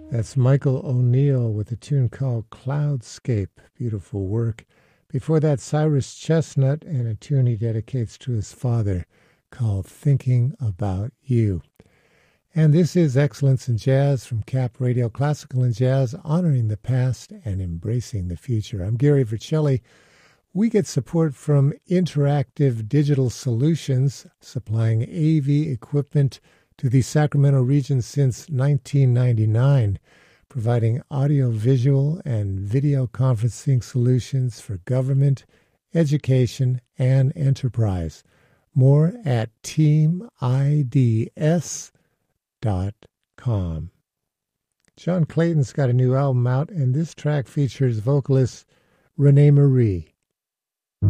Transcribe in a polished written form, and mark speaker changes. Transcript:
Speaker 1: That's Michael O'Neill with a tune called Cloudscape. Beautiful work. Before that, Cyrus Chestnut and a tune he dedicates to his father called Thinking About You. And this is Excellence in Jazz from Cap Radio, classical and jazz, honoring the past and embracing the future. I'm Gary Vercelli. We get support from Interactive Digital Solutions, supplying AV equipment to the Sacramento region since 1999, providing audio-visual and video conferencing solutions for government, education, and enterprise. More at teamids.com. John Clayton's got a new album out, and this track features vocalist Renee Marie.